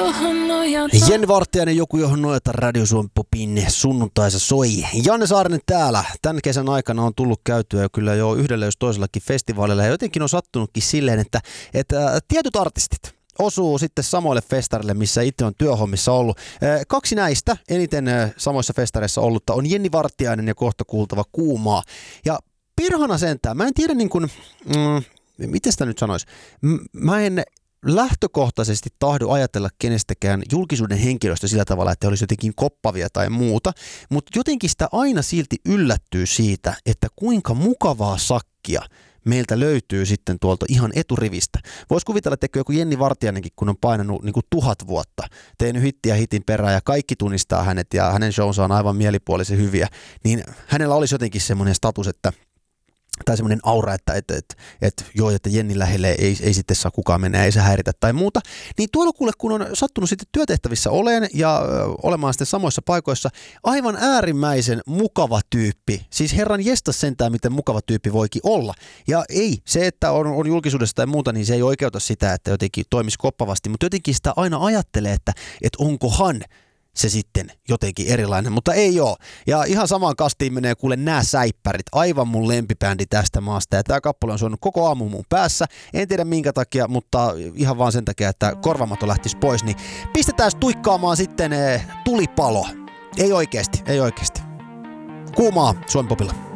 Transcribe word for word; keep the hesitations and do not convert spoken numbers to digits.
johon nojata. Jenni Vartiainen, joku johon nojata Radio Suomi Popin sunnuntaisa soi. Janne Saarinen täällä. Tämän kesän aikana on tullut käytyä jo kyllä jo yhdellä jos toisellakin festivaalilla. Ja jotenkin on sattunutkin silleen, että, että tietyt artistit osuu sitten samoille festarille, missä itse on työhommissa ollut. Kaksi näistä eniten samoissa festareissa ollutta on Jenni Vartiainen ja kohta kuultava Kuumaa. Ja perhana sentään, mä en tiedä niin kuin, mm, miten sitä nyt sanoisi, mä en lähtökohtaisesti tahdo ajatella kenestäkään julkisuuden henkilöstä sillä tavalla, että he olisi jotenkin koppavia tai muuta, mutta jotenkin sitä aina silti yllättyy siitä, että kuinka mukavaa sakkia meiltä löytyy sitten tuolta ihan eturivistä. Voisi kuvitella, että joku Jenni Vartiainenkin, kun on painanut niin kuin tuhat vuotta, tehnyt hittiä hitin perään ja kaikki tunnistaa hänet ja hänen shownsa on aivan mielipuolisen hyviä, niin hänellä olisi jotenkin semmoinen status, että tai semmoinen aura, että, että, että, että joo, että Jennin lähelle ei, ei sitten saa kukaan mennä, ei se häiritä tai muuta. Niin tuolla kuule, kun on sattunut sitten työtehtävissä oleen ja ö, olemaan sitten samoissa paikoissa, aivan äärimmäisen mukava tyyppi. Siis herran jestas sentään, miten mukava tyyppi voikin olla. Ja ei, se, että on, on julkisuudessa tai muuta, niin se ei oikeuta sitä, että jotenkin toimisi koppavasti, mutta jotenkin sitä aina ajattelee, että, että onkohan se sitten jotenkin erilainen, mutta ei oo. Ja ihan samaan kastiin menee kuule nää säippärit, aivan mun lempibändi tästä maasta. Ja tää kappale on soinut koko aamu mun päässä. En tiedä minkä takia, mutta ihan vaan sen takia, että korvamato lähtisi pois. Niin pistetään tuikkaamaan sitten eh, tulipalo. Ei oikeesti, ei oikeesti. Kuumaa Suomi Popilla.